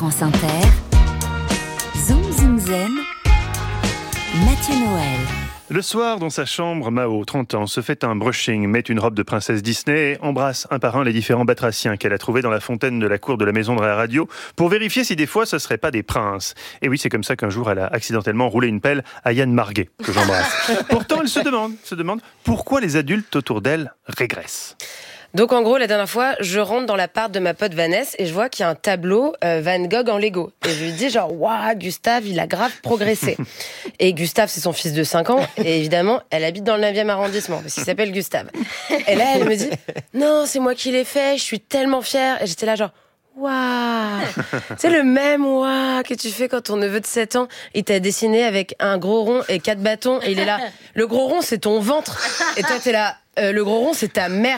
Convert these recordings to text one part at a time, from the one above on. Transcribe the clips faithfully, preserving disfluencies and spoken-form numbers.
France Inter, Zoom Zoom Zen, Mathieu Noël. Le soir, dans sa chambre, Mao, trente ans, se fait un brushing, met une robe de princesse Disney et embrasse un par un les différents batraciens qu'elle a trouvés dans la fontaine de la cour de la maison de la radio pour vérifier si des fois ce ne seraient pas des princes. Et oui, c'est comme ça qu'un jour elle a accidentellement roulé une pelle à Yann Marguet, que j'embrasse. Pourtant, elle se demande, se demande pourquoi les adultes autour d'elle régressent. Donc en gros, la dernière fois, je rentre dans l'appart de ma pote Vanessa et je vois qu'il y a un tableau euh, Van Gogh en Lego. Et je lui dis genre, waouh, Gustave, il a grave progressé. Et Gustave, c'est son fils de cinq ans. Et évidemment, elle habite dans le neuvième arrondissement, parce qu'il s'appelle Gustave. Et là, elle me dit, non, c'est moi qui l'ai fait, je suis tellement fière. Et j'étais là genre, waouh, c'est le même waouh que tu fais quand ton neveu de sept ans, il t'a dessiné avec un gros rond et quatre bâtons. Et il est là, le gros rond, c'est ton ventre. Et toi, t'es là, Euh, le gros rond, c'est ta mère.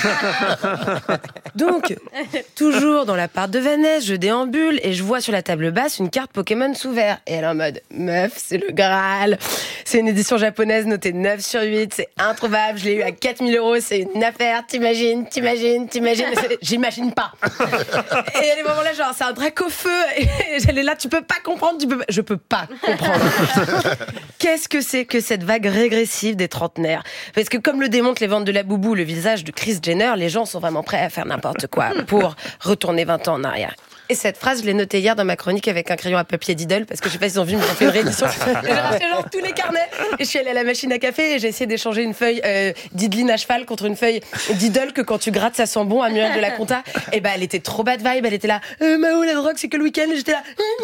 Donc, toujours dans l'appart de Vanessa, je déambule et je vois sur la table basse une carte Pokémon sous verre. Et elle est en mode, meuf, c'est le Graal. C'est une édition japonaise notée neuf sur huit. C'est introuvable. Je l'ai eu à quatre mille euros. C'est une affaire. T'imagines, t'imagines, t'imagines. J'imagine pas. Et à des moments là, genre, c'est un drac au feu. Et elle est là, tu peux pas comprendre. Tu peux pas... Je peux pas comprendre. Qu'est-ce que c'est que cette vague régressive des trentenaires? Parce que comme le démontre les ventes de la boubou, le visage de Kris Jenner, les gens sont vraiment prêts à faire n'importe quoi pour retourner vingt ans en arrière. Et cette phrase, je l'ai notée hier dans ma chronique avec un crayon à papier Diddle, parce que je sais pas s'ils ont vu, mais ils ont fait une réédition. Et j'ai racheté genre tous les carnets. Et je suis allée à la machine à café et j'ai essayé d'échanger une feuille euh, Diddline à cheval contre une feuille Diddle que quand tu grattes, ça sent bon à Muriel de la Conta. Et bah, elle était trop bad vibe. Elle était là, euh, Mao, la drogue, c'est que le week-end. Et j'étais là.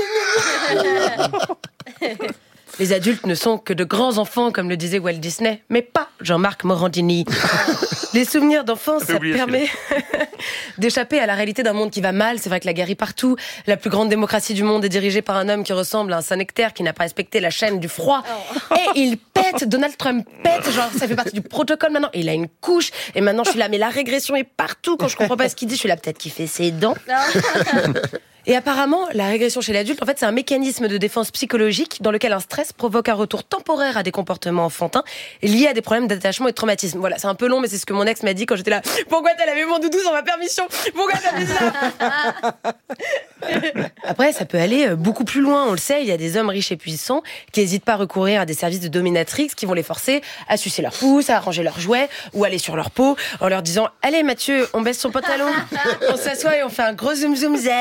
Les adultes ne sont que de grands enfants, comme le disait Walt Disney, mais pas Jean-Marc Morandini. Les souvenirs d'enfance, ça permet d'échapper à la réalité d'un monde qui va mal. C'est vrai que la guerre est partout. La plus grande démocratie du monde est dirigée par un homme qui ressemble à un Saint-Nectaire qui n'a pas respecté la chaîne du froid. Oh. Et il pète, Donald Trump pète, genre ça fait partie du protocole maintenant. Et il a une couche. Et maintenant je suis là, mais la régression est partout. Quand je comprends pas ce qu'il dit, je suis là, peut-être qu'il fait ses dents. Et apparemment, la régression chez l'adulte, en fait, c'est un mécanisme de défense psychologique dans lequel un stress provoque un retour temporaire à des comportements enfantins liés à des problèmes d'attachement et de traumatisme. Voilà, c'est un peu long, mais c'est ce que mon ex m'a dit quand j'étais là. Pourquoi t'as lavé mon doudou sans ma permission? Pourquoi t'as fait ça? Après, ça peut aller beaucoup plus loin. On le sait, il y a des hommes riches et puissants qui n'hésitent pas à recourir à des services de dominatrix qui vont les forcer à sucer leur pouce, à arranger leurs jouets ou aller sur leur peau en leur disant « Allez Mathieu, on baisse son pantalon, on s'assoit et on fait un gros zoom zoom zen. »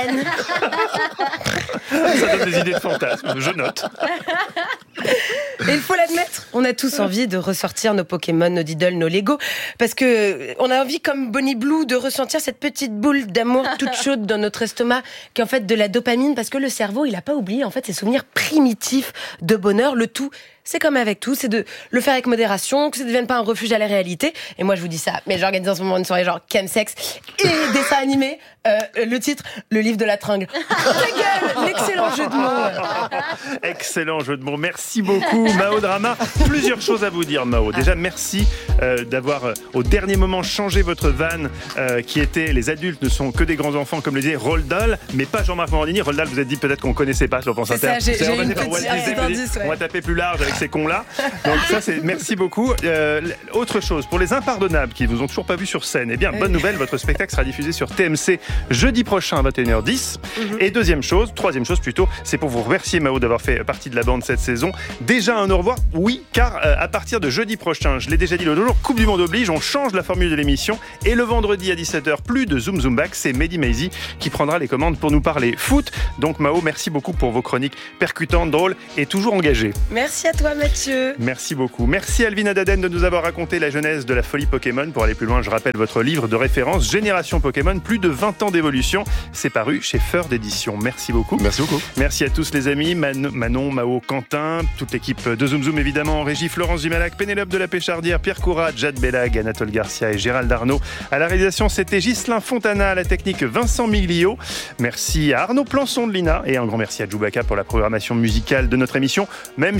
Ça donne des idées de fantasmes, je note. Et il faut l'admettre, on a tous envie de ressortir nos Pokémon, nos Diddle, nos Lego, parce que on a envie, comme Bonnie Blue, de ressentir cette petite boule d'amour toute chaude dans notre estomac, qui est en fait de la dopamine, parce que le cerveau, il a pas oublié en fait ses souvenirs primitifs de bonheur. Le tout, c'est comme avec tout, c'est de le faire avec modération, que ça ne devienne pas un refuge à la réalité. Et moi, je vous dis ça, mais j'organise en ce moment une soirée genre chemsex et dessin animé. Euh, le titre, le livre de la tringle. Ta gueule, l'excellent jeu de mots. Excellent jeu de mots. Merci beaucoup, Mao Drama. Plusieurs choses à vous dire, Mao. Déjà, merci euh, d'avoir, euh, au dernier moment, changé votre vanne euh, qui était « Les adultes ne sont que des grands enfants », comme le disait Roald Dahl, mais pas Jean-Marc Morandini. Roald Dahl, vous êtes dit peut-être qu'on ne connaissait pas sur France Inter. C'est ça, j'ai, c'est j'ai une petite indice, ouais. On va taper plus large avec ces cons-là. Donc ça, c'est merci beaucoup. Euh, autre chose, pour les impardonnables qui ne vous ont toujours pas vu sur scène, eh bien, bonne nouvelle, votre spectacle sera diffusé sur T M C jeudi prochain à vingt et une heures dix. Mm-hmm. Et deuxième chose, troisième chose plutôt, c'est pour vous remercier, Mao, d'avoir fait partie de la bande cette saison. Déjà un au revoir, oui, car euh, à partir de jeudi prochain, je l'ai déjà dit l'autre jour, Coupe du Monde oblige, on change la formule de l'émission. Et le vendredi à dix-sept heures, plus de Zoom Zoom Back, c'est Mehdi Maizi qui prendra les commandes pour nous parler foot. Donc Mao, merci beaucoup pour vos chroniques percutantes, drôles et toujours engagées. Merci à toi, Mathieu. Merci beaucoup. Merci Alvina Daden de nous avoir raconté la genèse de la folie Pokémon. Pour aller plus loin, je rappelle votre livre de référence Génération Pokémon, plus de vingt ans d'évolution. C'est paru chez Feur d'édition. Merci beaucoup. Merci beaucoup. Merci à tous les amis, Man- Manon, Mao, Quentin, toute l'équipe de Zoom Zoom évidemment, en régie Florence Dumalac, Pénélope de la Péchardière, Pierre Courat, Jade Bellag, Anatole Garcia et Gérald Arnaud. À la réalisation, c'était Ghislain Fontana, à la technique Vincent Miglio. Merci à Arnaud Plançon de l'I N A et un grand merci à Djoubaka pour la programmation musicale de notre émission, même s'il a bougé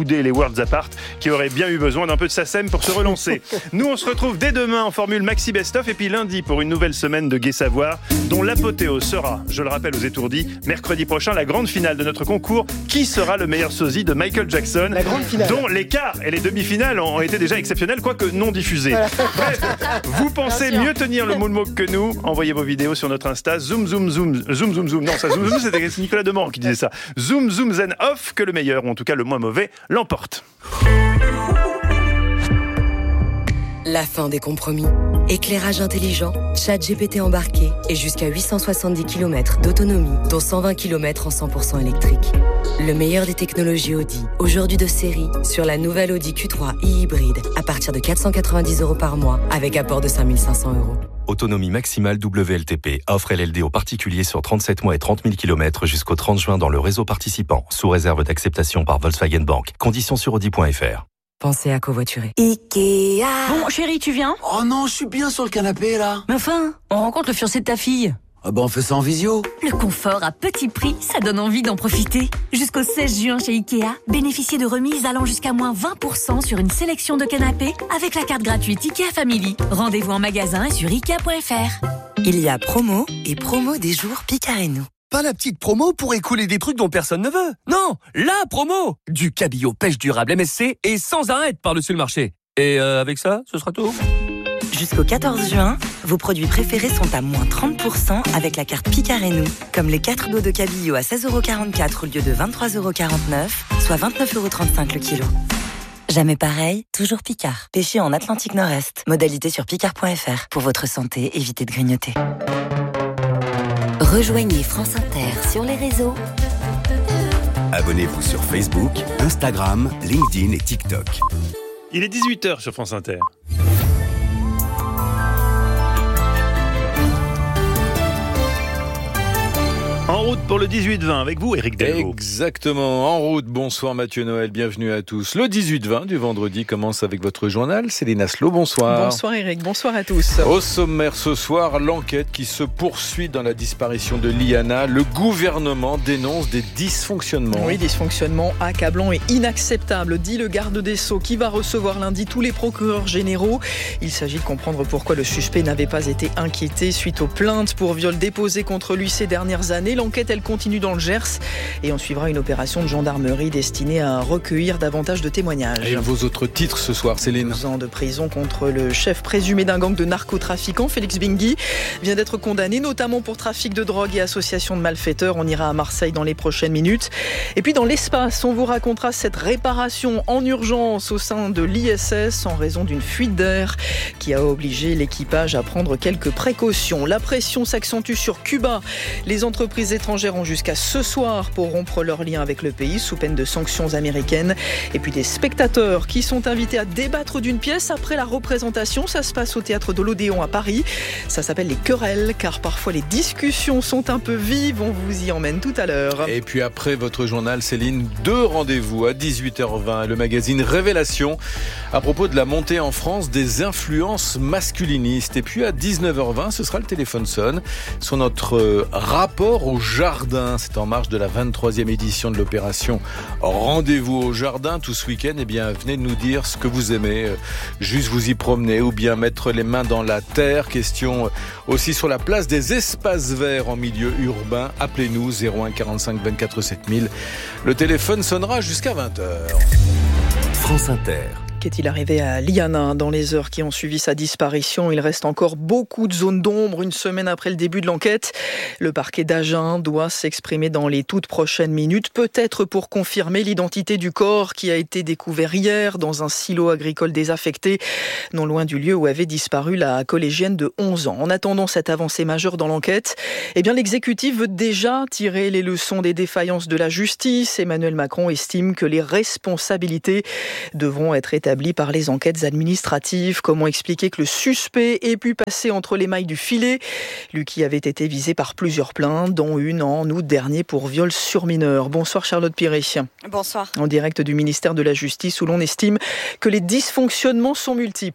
boudé les Worlds Apart, qui auraient bien eu besoin d'un peu de S A C E M pour se relancer. Nous, on se retrouve dès demain en formule Maxi Best Of, et puis lundi pour une nouvelle semaine de Gai Savoir, dont l'apothéose sera, je le rappelle aux étourdis, mercredi prochain, la grande finale de notre concours. Qui sera le meilleur sosie de Michael Jackson, la grande finale, dont les quarts et les demi-finales ont été déjà exceptionnelles, quoique non diffusées. Voilà. Bref, vous pensez mieux tenir le moonwalk que nous? Envoyez vos vidéos sur notre Insta. Zoom, zoom, zoom, zoom, zoom, zoom. Non, ça, zoom, zoom, c'était Nicolas Demorand qui disait ça. Zoom, zoom, zen off, que le meilleur, ou en tout cas le moins mauvais, l'emporte. La fin des compromis. Éclairage intelligent, chat G P T embarqué et jusqu'à huit cent soixante-dix kilomètres d'autonomie, dont cent vingt kilomètres en cent pour cent électrique. Le meilleur des technologies Audi, aujourd'hui de série, sur la nouvelle Audi Q trois e-hybride, à partir de quatre cent quatre-vingt-dix euros par mois, avec apport de cinq mille cinq cents euros. Autonomie maximale W L T P. Offre L L D aux particuliers sur trente-sept mois et trente mille kilomètres jusqu'au trente juin dans le réseau participant, sous réserve d'acceptation par Volkswagen Bank. Conditions sur audi point f r. Pensez à covoiturer. Ikea. Bon, chérie, tu viens? Oh non, je suis bien sur le canapé, là. Mais enfin, on rencontre le fiancé de ta fille. Ah bah on fait ça en visio. Le confort à petit prix, ça donne envie d'en profiter. Jusqu'au seize juin chez Ikea, bénéficiez de remises allant jusqu'à moins vingt pour cent sur une sélection de canapés avec la carte gratuite Ikea Family. Rendez-vous en magasin et sur ikea point f r. Il y a promo et promo des jours Picard et nous. Pas la petite promo pour écouler des trucs dont personne ne veut. Non, la promo du cabillaud pêche durable M S C et sans arrêt par-dessus le marché. Et euh, avec ça, ce sera tout. Jusqu'au quatorze juin, vos produits préférés sont à moins trente pour cent avec la carte Picard et nous. Comme les quatre dos de cabillaud à seize euros quarante-quatre au lieu de vingt-trois euros quarante-neuf, soit vingt-neuf euros trente-cinq le kilo. Jamais pareil, toujours Picard. Pêché en Atlantique Nord-Est. Modalité sur picard point f r. Pour votre santé, évitez de grignoter. Rejoignez France Inter sur les réseaux. Abonnez-vous sur Facebook, Instagram, LinkedIn et TikTok. Il est dix-huit heures sur France Inter. En route pour le dix-huit vingt avec vous, Éric Delvaux. Exactement, en route. Bonsoir Mathieu Noël, bienvenue à tous. Le dix-huit vingt du vendredi commence avec votre journal. Céline Asselot, bonsoir. Bonsoir Éric, bonsoir à tous. Au sommaire ce soir, l'enquête qui se poursuit dans la disparition de Liana. Le gouvernement dénonce des dysfonctionnements. Oui, dysfonctionnements accablants et inacceptables, dit le garde des Sceaux, qui va recevoir lundi tous les procureurs généraux. Il s'agit de comprendre pourquoi le suspect n'avait pas été inquiété suite aux plaintes pour viol déposées contre lui ces dernières années. L'enquête, elle continue dans le Gers et on suivra une opération de gendarmerie destinée à recueillir davantage de témoignages. Et vos autres titres ce soir, Céline? douze ans de prison contre le chef présumé d'un gang de narcotrafiquants, Félix Bingui, vient d'être condamné, notamment pour trafic de drogue et association de malfaiteurs. On ira à Marseille dans les prochaines minutes. Et puis dans l'espace, on vous racontera cette réparation en urgence au sein de l'I S S en raison d'une fuite d'air qui a obligé l'équipage à prendre quelques précautions. La pression s'accentue sur Cuba. Les entreprises étrangères ont jusqu'à ce soir pour rompre leurs liens avec le pays sous peine de sanctions américaines. Et puis des spectateurs qui sont invités à débattre d'une pièce après la représentation. Ça se passe au théâtre de l'Odéon à Paris. Ça s'appelle les querelles car parfois les discussions sont un peu vives. On vous y emmène tout à l'heure. Et puis après votre journal, Céline, deux rendez-vous à dix-huit heures vingt. Le magazine Révélation à propos de la montée en France des influences masculinistes. Et puis à dix-neuf heures vingt, ce sera le téléphone sonne sur notre rapport au jardin. C'est en marge de la vingt-troisième édition de l'opération Rendez-vous au jardin tout ce week-end. Eh bien, venez nous dire ce que vous aimez. Juste vous y promener ou bien mettre les mains dans la terre. Question aussi sur la place des espaces verts en milieu urbain. Appelez-nous zéro un quarante-cinq vingt-quatre sept mille. Le téléphone sonnera jusqu'à vingt heures. France Inter. Qu'est-il arrivé à Liana dans les heures qui ont suivi sa disparition? Il reste encore beaucoup de zones d'ombre une semaine après le début de l'enquête. Le parquet d'Agen doit s'exprimer dans les toutes prochaines minutes, peut-être pour confirmer l'identité du corps qui a été découvert hier dans un silo agricole désaffecté, non loin du lieu où avait disparu la collégienne de onze ans. En attendant cette avancée majeure dans l'enquête, eh bien l'exécutif veut déjà tirer les leçons des défaillances de la justice. Emmanuel Macron estime que les responsabilités devront être établies par les enquêtes administratives. Comment expliquer que le suspect ait pu passer entre les mailles du filet? Lui qui avait été visé par plusieurs plaintes, dont une en août dernier pour viol sur mineur. Bonsoir Charlotte Piré. Bonsoir. En direct du ministère de la Justice où l'on estime que les dysfonctionnements sont multiples.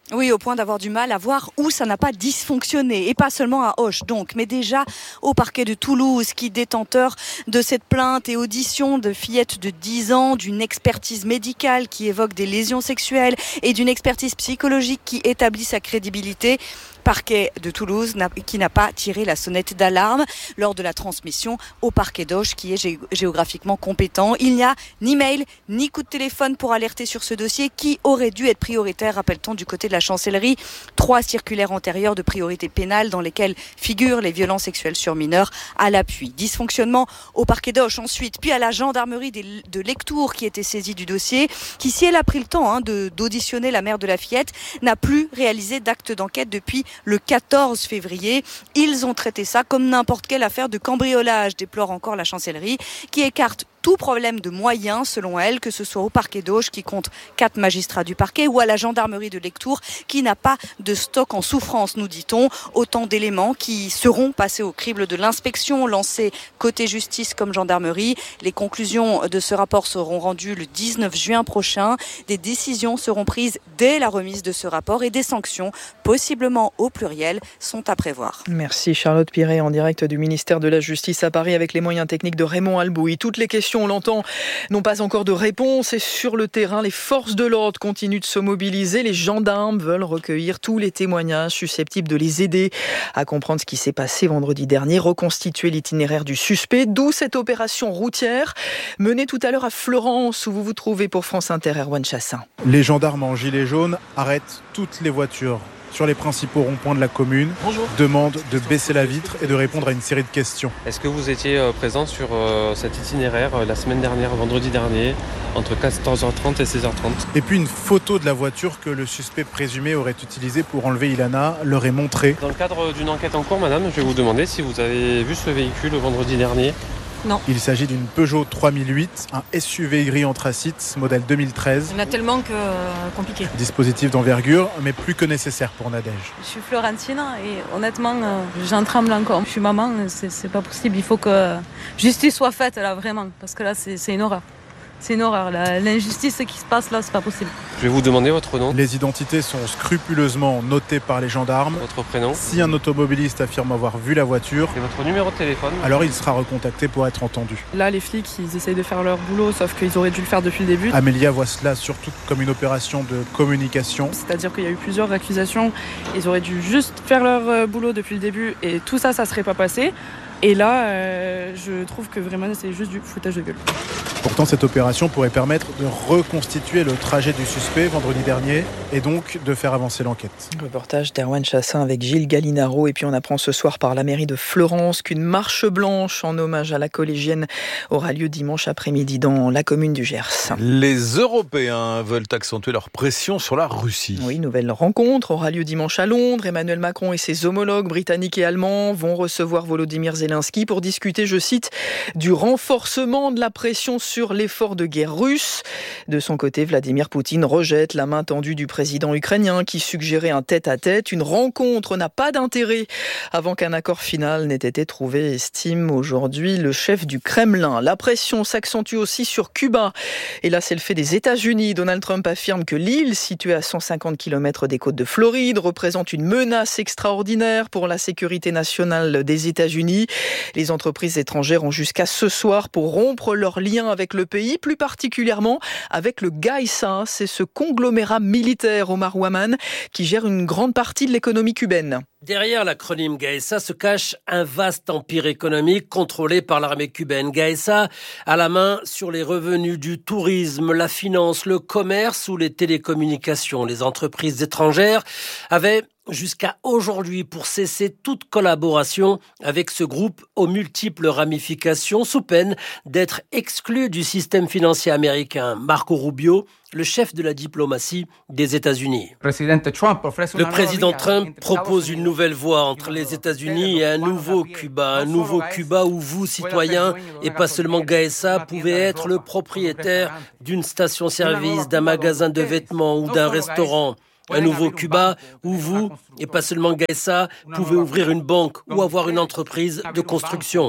Oui, au point d'avoir du mal à voir où ça n'a pas dysfonctionné. Et pas seulement à Auch, donc, mais déjà au parquet de Toulouse, qui, détenteur de cette plainte et audition de fillette de dix ans, d'une expertise médicale qui évoque des lésions sexuelles et d'une expertise psychologique qui établit sa crédibilité. Parquet de Toulouse qui n'a pas tiré la sonnette d'alarme lors de la transmission au parquet d'Auch qui est gé- géographiquement compétent. Il n'y a ni mail ni coup de téléphone pour alerter sur ce dossier qui aurait dû être prioritaire, rappelle-t-on, du côté de la chancellerie. Trois circulaires antérieures de priorité pénale dans lesquelles figurent les violences sexuelles sur mineurs à l'appui. Dysfonctionnement au parquet d'Auch ensuite, puis à la gendarmerie de Lectoure qui était saisie du dossier, qui, si elle a pris le temps hein, de, d'auditionner la mère de la fillette, n'a plus réalisé d'acte d'enquête depuis le quatorze février. Ils ont traité ça comme n'importe quelle affaire de cambriolage, déplore encore la chancellerie, qui écarte tout problème de moyens, selon elle, que ce soit au parquet d'Auch, qui compte quatre magistrats du parquet, ou à la gendarmerie de Lectoure, qui n'a pas de stock en souffrance, nous dit-on. Autant d'éléments qui seront passés au crible de l'inspection lancée côté justice comme gendarmerie. Les conclusions de ce rapport seront rendues le dix-neuf juin prochain. Des décisions seront prises dès la remise de ce rapport et des sanctions, possiblement au pluriel, sont à prévoir. Merci Charlotte Piret en direct du ministère de la Justice à Paris avec les moyens techniques de Raymond Albouy. Toutes les questions, on l'entend, n'ont pas encore de réponse et sur le terrain, les forces de l'ordre continuent de se mobiliser. Les gendarmes veulent recueillir tous les témoignages susceptibles de les aider à comprendre ce qui s'est passé vendredi dernier, reconstituer l'itinéraire du suspect, d'où cette opération routière menée tout à l'heure à Florence où vous vous trouvez pour France Inter, Erwan Chassin. Les gendarmes en gilet jaune arrêtent toutes les voitures sur les principaux ronds-points de la commune. Bonjour. Demandent de baisser la vitre et de répondre à une série de questions. Est-ce que vous étiez présent sur euh, cet itinéraire euh, la semaine dernière, vendredi dernier, entre quatorze heures trente et seize heures trente? Et puis une photo de la voiture que le suspect présumé aurait utilisée pour enlever Ilana leur est montrée. Dans le cadre d'une enquête en cours, madame, je vais vous demander si vous avez vu ce véhicule le vendredi dernier. Non. Il s'agit d'une Peugeot trois mille huit, un S U V gris anthracite, modèle deux mille treize. Il y en a tellement que euh, compliqué. Dispositif d'envergure, mais plus que nécessaire pour Nadège. Je suis Florentine et honnêtement, euh, j'en tremble encore. Je suis maman, c'est, c'est pas possible. Il faut que justice soit faite là, vraiment. Parce que là, c'est, c'est une horreur. C'est une horreur. La, l'injustice qui se passe là, c'est pas possible. Je vais vous demander votre nom. Les identités sont scrupuleusement notées par les gendarmes. Votre prénom. Si un automobiliste affirme avoir vu la voiture, et votre numéro de téléphone, alors il sera recontacté pour être entendu. Là, les flics, ils essayent de faire leur boulot, sauf qu'ils auraient dû le faire depuis le début. Amélia voit cela surtout comme une opération de communication. C'est-à-dire qu'il y a eu plusieurs accusations. Ils auraient dû juste faire leur boulot depuis le début et tout ça, ça serait pas passé. Et là, euh, je trouve que vraiment, c'est juste du foutage de gueule. Pourtant, cette opération pourrait permettre de reconstituer le trajet du suspect vendredi dernier et donc de faire avancer l'enquête. Reportage d'Erwan Chassin avec Gilles Gallinaro. Et puis on apprend ce soir par la mairie de Florence qu'une marche blanche en hommage à la collégienne aura lieu dimanche après-midi dans la commune du Gers. Les Européens veulent accentuer leur pression sur la Russie. Oui, nouvelle rencontre aura lieu dimanche à Londres. Emmanuel Macron et ses homologues britanniques et allemands vont recevoir Volodymyr Zelensky pour discuter, je cite, du renforcement de la pression sur l'effort de guerre russe. De son côté, Vladimir Poutine rejette la main tendue du président ukrainien qui suggérait un tête-à-tête. Une rencontre n'a pas d'intérêt avant qu'un accord final n'ait été trouvé, estime aujourd'hui le chef du Kremlin. La pression s'accentue aussi sur Cuba. Et là, c'est le fait des États-Unis. Donald Trump affirme que l'île, située à cent cinquante kilomètres des côtes de Floride, représente une menace extraordinaire pour la sécurité nationale des États-Unis. Les entreprises étrangères ont jusqu'à ce soir pour rompre leurs liens avec le pays, plus particulièrement avec le GAISA. C'est ce conglomérat militaire, Omar Ouaman, qui gère une grande partie de l'économie cubaine. Derrière l'acronyme GAESA se cache un vaste empire économique contrôlé par l'armée cubaine. GAESA a la main sur les revenus du tourisme, la finance, le commerce ou les télécommunications. Les entreprises étrangères avaient jusqu'à aujourd'hui pour cesser toute collaboration avec ce groupe aux multiples ramifications sous peine d'être exclu du système financier américain. Marco Rubio, le chef de la diplomatie des États-Unis. Le président Trump propose une nouvelle voie entre les États-Unis et un nouveau Cuba, un nouveau Cuba où vous, citoyens, et pas seulement GAESA, pouvez être le propriétaire d'une station-service, d'un magasin de vêtements ou d'un restaurant. Un nouveau Cuba où vous, et pas seulement Gaëssa, pouvez ouvrir une banque ou avoir une entreprise de construction.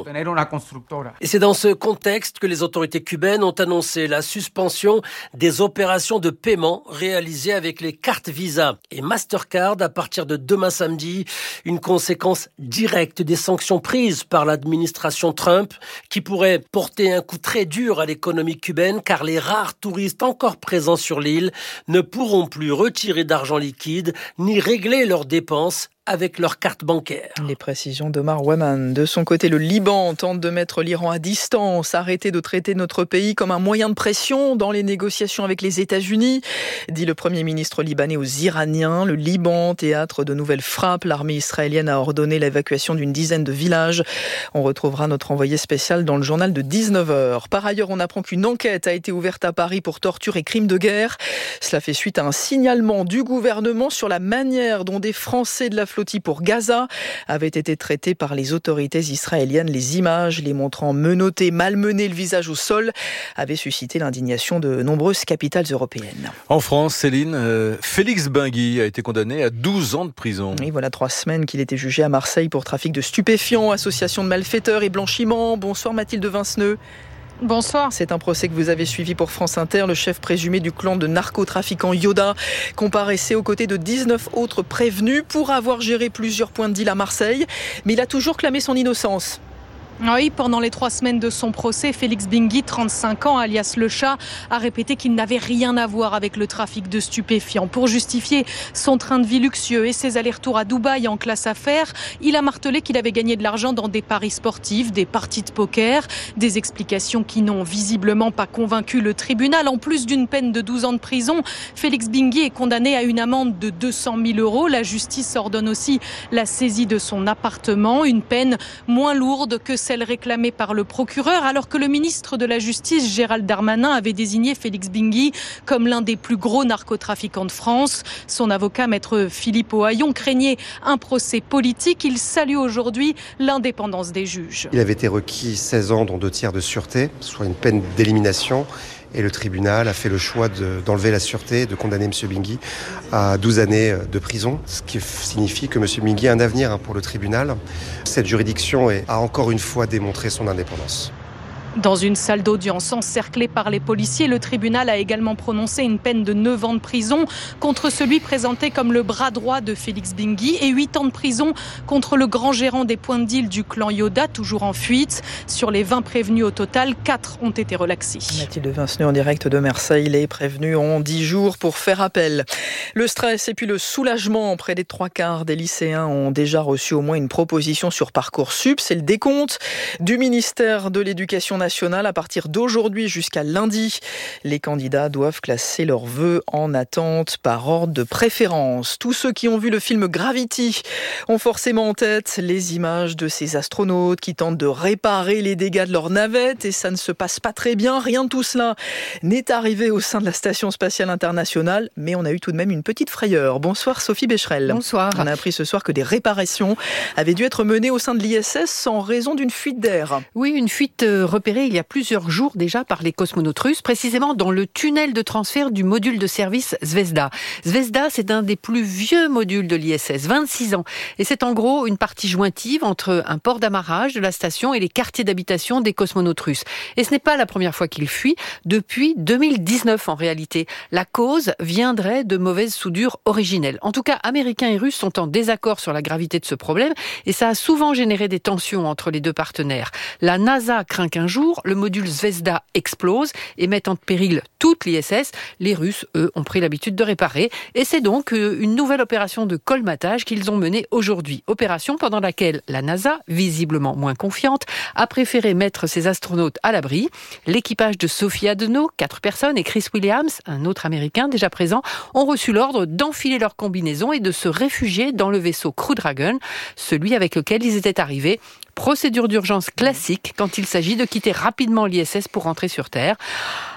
Et c'est dans ce contexte que les autorités cubaines ont annoncé la suspension des opérations de paiement réalisées avec les cartes Visa et Mastercard à partir de demain samedi, une conséquence directe des sanctions prises par l'administration Trump qui pourrait porter un coup très dur à l'économie cubaine car les rares touristes encore présents sur l'île ne pourront plus retirer d'argent liquide ni régler leurs dépenses avec leur carte bancaire. Les précisions d'Omar Waman. De son côté, le Liban tente de mettre l'Iran à distance, arrêter de traiter notre pays comme un moyen de pression dans les négociations avec les États-Unis, dit le Premier ministre libanais aux Iraniens. Le Liban, théâtre de nouvelles frappes, l'armée israélienne a ordonné l'évacuation d'une dizaine de villages. On retrouvera notre envoyé spécial dans le journal de dix-neuf heures. Par ailleurs, on apprend qu'une enquête a été ouverte à Paris pour torture et crimes de guerre. Cela fait suite à un signalement du gouvernement sur la manière dont des Français de la flottille pour Gaza avaient été traités par les autorités israéliennes. Les images les montrant menottés, malmenés, le visage au sol, avaient suscité l'indignation de nombreuses capitales européennes. En France, Céline, euh, Félix Benguy a été condamné à douze ans de prison. Oui, voilà trois semaines qu'il était jugé à Marseille pour trafic de stupéfiants, association de malfaiteurs et blanchiment. Bonsoir Mathilde Vinceneux. Bonsoir. C'est un procès que vous avez suivi pour France Inter. Le chef présumé du clan de narcotrafiquants Yoda comparaissait aux côtés de dix-neuf autres prévenus pour avoir géré plusieurs points de deal à Marseille. Mais il a toujours clamé son innocence. Oui, pendant les trois semaines de son procès, Félix Benguy, trente-cinq ans, alias Le Chat, a répété qu'il n'avait rien à voir avec le trafic de stupéfiants. Pour justifier son train de vie luxueux et ses allers-retours à Dubaï en classe affaires, il a martelé qu'il avait gagné de l'argent dans des paris sportifs, des parties de poker, des explications qui n'ont visiblement pas convaincu le tribunal. En plus d'une peine de douze ans de prison, Félix Benguy est condamné à une amende de deux cent mille euros. La justice ordonne aussi la saisie de son appartement, une peine moins lourde que celle réclamée par le procureur, alors que le ministre de la Justice, Gérald Darmanin, avait désigné Félix Benguy comme l'un des plus gros narcotrafiquants de France. Son avocat, maître Philippe Ohaillon, craignait un procès politique. Il salue aujourd'hui l'indépendance des juges. Il avait été requis seize ans, dont deux tiers de sûreté, soit une peine d'élimination. Et le tribunal a fait le choix de, d'enlever la sûreté et de condamner M. Benguy à douze années de prison, ce qui signifie que M. Benguy a un avenir pour le tribunal. Cette juridiction a encore une fois démontré son indépendance. Dans une salle d'audience encerclée par les policiers, le tribunal a également prononcé une peine de neuf ans de prison contre celui présenté comme le bras droit de Félix Benguy et huit ans de prison contre le grand gérant des points de deal du clan Yoda, toujours en fuite. Sur les vingt prévenus au total, quatre ont été relaxés. Mathilde Vinceneux en direct de Marseille. Les prévenus ont dix jours pour faire appel. Le stress et puis le soulagement. Près des trois quarts des lycéens ont déjà reçu au moins une proposition sur Parcoursup. C'est le décompte du ministère de l'Éducation nationale à partir d'aujourd'hui jusqu'à lundi. Les candidats doivent classer leurs vœux en attente par ordre de préférence. Tous ceux qui ont vu le film Gravity ont forcément en tête les images de ces astronautes qui tentent de réparer les dégâts de leur navette et ça ne se passe pas très bien. Rien de tout cela n'est arrivé au sein de la Station spatiale internationale, mais on a eu tout de même une petite frayeur. Bonsoir Sophie Becherel. Bonsoir. On a appris ce soir que des réparations avaient dû être menées au sein de l'I S S en raison d'une fuite d'air. Oui, une fuite repérée il y a plusieurs jours déjà par les cosmonautes russes, précisément dans le tunnel de transfert du module de service Zvezda. Zvezda, c'est un des plus vieux modules de l'I S S, vingt-six ans. Et c'est en gros une partie jointive entre un port d'amarrage de la station et les quartiers d'habitation des cosmonautes russes. Et ce n'est pas la première fois qu'ils fuient, depuis deux mille dix-neuf en réalité. La cause viendrait de mauvaises soudures originelles. En tout cas, Américains et Russes sont en désaccord sur la gravité de ce problème et ça a souvent généré des tensions entre les deux partenaires. La NASA craint qu'un jour, le module Zvezda explose et met en péril toute l'I S S. Les Russes, eux, ont pris l'habitude de réparer. Et c'est donc une nouvelle opération de colmatage qu'ils ont menée aujourd'hui. Opération pendant laquelle la NASA, visiblement moins confiante, a préféré mettre ses astronautes à l'abri. L'équipage de Sophie Adenau, quatre personnes, et Chris Williams, un autre Américain déjà présent, ont reçu l'ordre d'enfiler leur combinaison et de se réfugier dans le vaisseau Crew Dragon, celui avec lequel ils étaient arrivés. Procédure d'urgence classique quand il s'agit de quitter rapidement l'I S S pour rentrer sur Terre.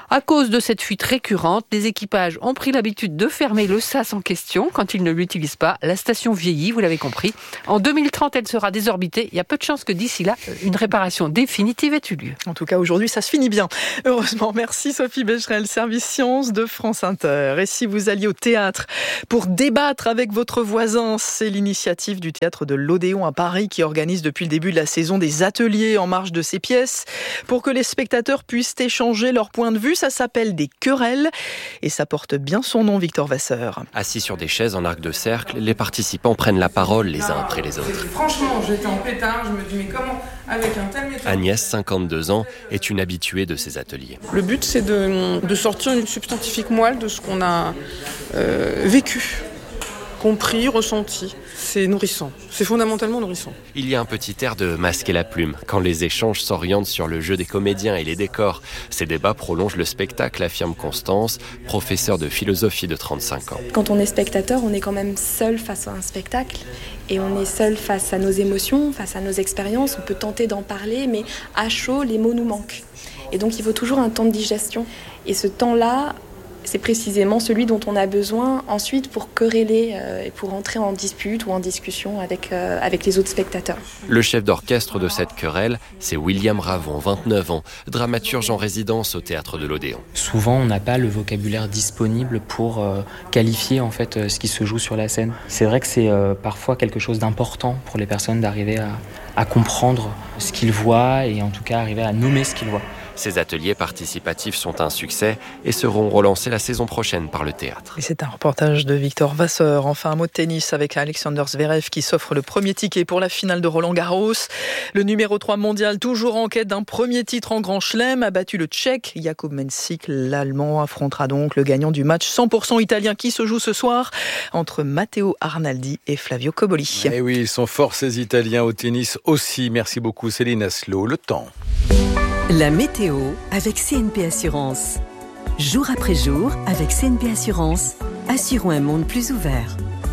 À cause de cette fuite récurrente, les équipages ont pris l'habitude de fermer le sas en question quand ils ne l'utilisent pas. La station vieillit, vous l'avez compris. En deux mille trente, elle sera désorbitée. Il y a peu de chances que d'ici là, une réparation définitive ait eu lieu. En tout cas, aujourd'hui, ça se finit bien. Heureusement, merci Sophie Becherel, service sciences de France Inter. Et si vous alliez au théâtre pour débattre avec votre voisin, c'est l'initiative du théâtre de l'Odéon à Paris qui organise depuis le début de la saison des ateliers en marge de ses pièces pour que les spectateurs puissent échanger leur point de vue. Ça s'appelle des querelles et ça porte bien son nom, Victor Vasseur. Assis sur des chaises en arc de cercle, les participants prennent la parole les uns après les autres. Franchement, j'étais en pétard, je me dis mais comment avec un tel méthode... Agnès, cinquante-deux ans, est une habituée de ces ateliers. Le but, c'est de, de sortir une substantifique moelle de ce qu'on a euh, vécu, compris, ressenti. C'est nourrissant, c'est fondamentalement nourrissant. Il y a un petit air de masquer la plume quand les échanges s'orientent sur le jeu des comédiens et les décors. Ces débats prolongent le spectacle, affirme Constance, professeure de philosophie de trente-cinq ans. Quand on est spectateur, on est quand même seul face à un spectacle et on est seul face à nos émotions, face à nos expériences. On peut tenter d'en parler, mais à chaud, les mots nous manquent. Et donc il faut toujours un temps de digestion. Et ce temps-là, c'est précisément celui dont on a besoin ensuite pour quereller euh, et pour entrer en dispute ou en discussion avec, euh, avec les autres spectateurs. Le chef d'orchestre de cette querelle, c'est William Ravon, vingt-neuf ans, dramaturge en résidence au théâtre de l'Odéon. Souvent, on n'a pas le vocabulaire disponible pour euh, qualifier en fait euh, ce qui se joue sur la scène. C'est vrai que c'est euh, parfois quelque chose d'important pour les personnes d'arriver à, à comprendre ce qu'ils voient et en tout cas arriver à nommer ce qu'ils voient. Ces ateliers participatifs sont un succès et seront relancés la saison prochaine par le théâtre. Et c'est un reportage de Victor Vasseur. Enfin, un mot de tennis avec Alexander Zverev qui s'offre le premier ticket pour la finale de Roland-Garros. Le numéro trois mondial, toujours en quête d'un premier titre en Grand Chelem, a battu le Tchèque Jakub Mensik. L'Allemand affrontera donc le gagnant du match cent pour cent italien qui se joue ce soir entre Matteo Arnaldi et Flavio Cobolli. Et oui, ils sont forts ces Italiens au tennis aussi. Merci beaucoup Céline Aslo. Le temps. La météo avec C N P Assurance. Jour après jour, avec C N P Assurance, assurons un monde plus ouvert.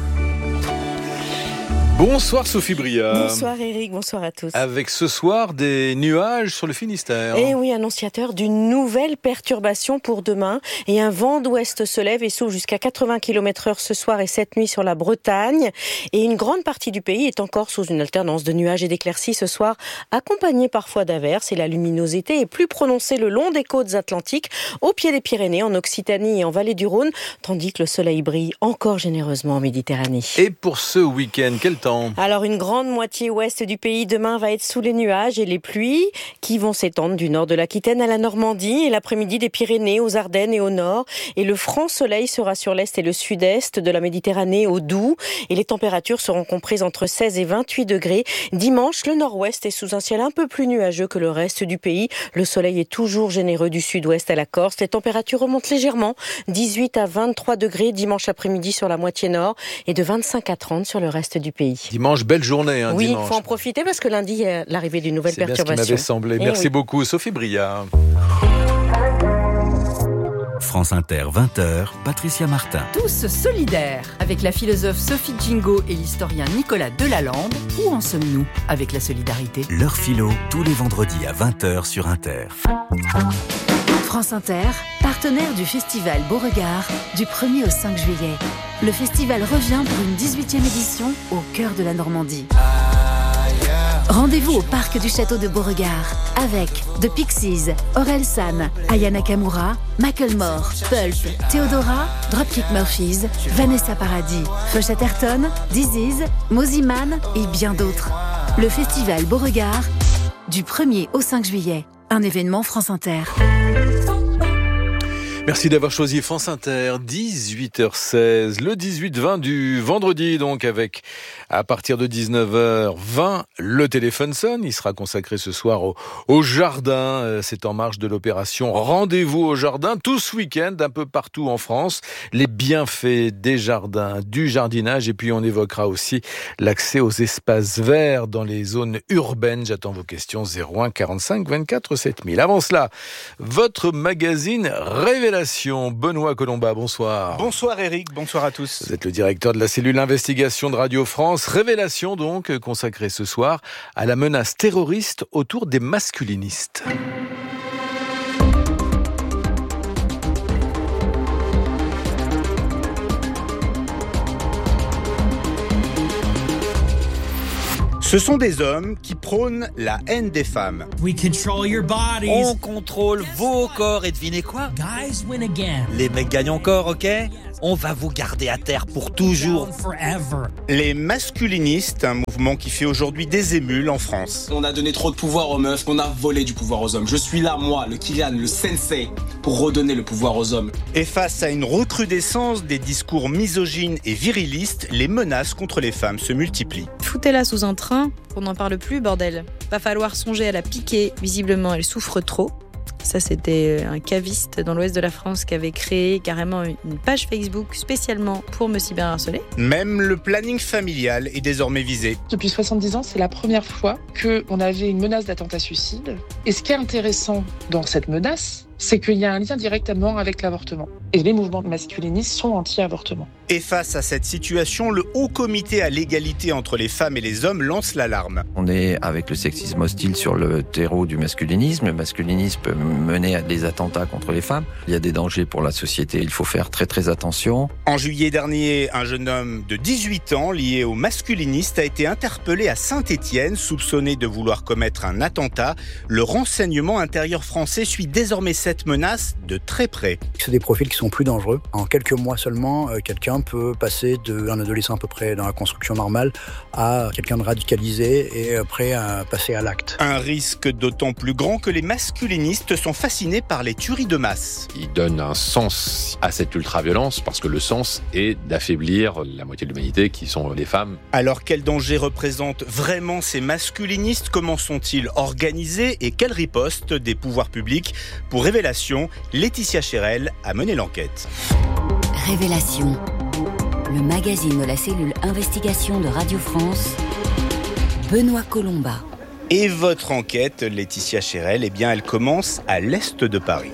Bonsoir Sophie Bria. Bonsoir Eric, bonsoir à tous. Avec ce soir des nuages sur le Finistère. Et oui, annonciateur d'une nouvelle perturbation pour demain. Et un vent d'ouest se lève et souffle jusqu'à quatre-vingts kilomètres heure ce soir et cette nuit sur la Bretagne. Et une grande partie du pays est encore sous une alternance de nuages et d'éclaircies ce soir, accompagnée parfois d'averses. Et la luminosité est plus prononcée le long des côtes atlantiques, au pied des Pyrénées, en Occitanie et en vallée du Rhône, tandis que le soleil brille encore généreusement en Méditerranée. Et pour ce week-end, quel temps ? Alors une grande moitié ouest du pays demain va être sous les nuages et les pluies qui vont s'étendre du nord de l'Aquitaine à la Normandie et l'après-midi des Pyrénées aux Ardennes et au nord. Et le franc soleil sera sur l'est et le sud-est de la Méditerranée au Doubs et les températures seront comprises entre seize et vingt-huit degrés. Dimanche, le nord-ouest est sous un ciel un peu plus nuageux que le reste du pays. Le soleil est toujours généreux du sud-ouest à la Corse. Les températures remontent légèrement, dix-huit à vingt-trois degrés dimanche après-midi sur la moitié nord et de vingt-cinq à trente sur le reste du pays. Dimanche, belle journée. Hein, oui, il faut en profiter parce que lundi, il y a l'arrivée d'une nouvelle C'est perturbation. Bien ce qui m'avait semblé. Et Merci oui. beaucoup, Sophie Bria. France Inter, vingt heures, Patricia Martin. Tous solidaires. Avec la philosophe Sophie Djingo et l'historien Nicolas Delalande, où en sommes-nous avec la solidarité ? L'heure philo, tous les vendredis à vingt heures sur Inter. France Inter, partenaire du festival Beauregard du premier au cinq juillet. Le festival revient pour une dix-huitième édition au cœur de la Normandie. Rendez-vous au parc du château de Beauregard avec The Pixies, Orelsan, Aya Nakamura, Macklemore, Pulp, Theodora, Dropkick Murphys, Vanessa Paradis, Feu Chatterton, Disease, Moziman et bien d'autres. Le festival Beauregard du premier au cinq juillet. Un événement France Inter. Merci d'avoir choisi France Inter, dix-huit heures seize, le dix-huit vingt du vendredi, donc avec, à partir de dix-neuf heures vingt, le téléphone sonne. Il sera consacré ce soir au, au jardin. C'est en marge de l'opération Rendez-vous au jardin, tout ce week-end, un peu partout en France. Les bienfaits des jardins, du jardinage, et puis on évoquera aussi l'accès aux espaces verts dans les zones urbaines. J'attends vos questions, zéro un quarante-cinq vingt-quatre sept mille. Avant cela, votre magazine Révélation. Benoît Colomba, bonsoir. Bonsoir Eric, bonsoir à tous. Vous êtes le directeur de la cellule investigation de Radio France. Révélation donc, consacrée ce soir à la menace terroriste autour des masculinistes. Ce sont des hommes qui prônent la haine des femmes. On contrôle vos corps et devinez quoi ? Les mecs gagnent encore, ok ? On va vous garder à terre pour toujours. Les masculinistes, un mouvement qui fait aujourd'hui des émules en France. On a donné trop de pouvoir aux meufs, on a volé du pouvoir aux hommes. Je suis là, moi, le Kylian, le sensei, pour redonner le pouvoir aux hommes. Et face à une recrudescence des discours misogynes et virilistes, les menaces contre les femmes se multiplient. Foutez-la sous un train, qu'on n'en parle plus, bordel. Va falloir songer à la piquer. Visiblement, elle souffre trop. Ça, c'était un caviste dans l'ouest de la France qui avait créé carrément une page Facebook spécialement pour me cyberharceler. Même le planning familial est désormais visé. Depuis soixante-dix ans, c'est la première fois qu'on avait une menace d'attentat suicide. Et ce qui est intéressant dans cette menace, c'est qu'il y a un lien directement avec l'avortement. Et les mouvements masculinistes sont anti-avortement. Et face à cette situation, le Haut Comité à l'égalité entre les femmes et les hommes lance l'alarme. On est avec le sexisme hostile sur le terreau du masculinisme. Le masculinisme peut mener à des attentats contre les femmes. Il y a des dangers pour la société, il faut faire très très attention. En juillet dernier, un jeune homme de dix-huit ans lié aux masculinistes a été interpellé à Saint-Étienne, soupçonné de vouloir commettre un attentat. Le renseignement intérieur français suit désormais cette menace de très près. C'est des profils qui sont plus dangereux. En quelques mois seulement, quelqu'un peut passer d'un adolescent à peu près dans la construction normale à quelqu'un de radicalisé et prêt à passer à l'acte. Un risque d'autant plus grand que les masculinistes sont fascinés par les tueries de masse. Ils donnent un sens à cette ultra-violence parce que le sens est d'affaiblir la moitié de l'humanité qui sont les femmes. Alors quel danger représentent vraiment ces masculinistes ? Comment sont-ils organisés et quelle riposte des pouvoirs publics ? Pour Révélation, Laetitia Chérel a mené l'enquête. Révélation, le magazine de la cellule investigation de Radio France, Benoît Colomba. Et votre enquête, Laetitia Chérel, eh bien, elle commence à l'est de Paris.